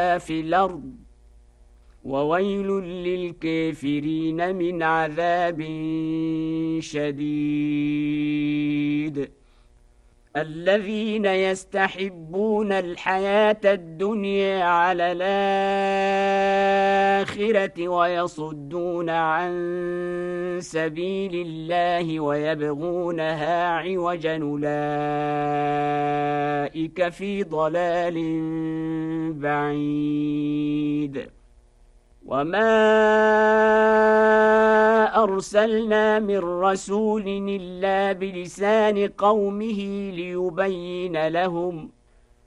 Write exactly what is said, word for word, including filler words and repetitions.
ولا في الأرض وويل للكافرين من عذاب شديد الذين يستحبون الحياة الدنيا على الآخرة ويصدون عن سبيل الله ويبغونها عوجا أولئك في ضلال بعيد وما أرسلنا من رسول إلا بلسان قومه ليبين لهم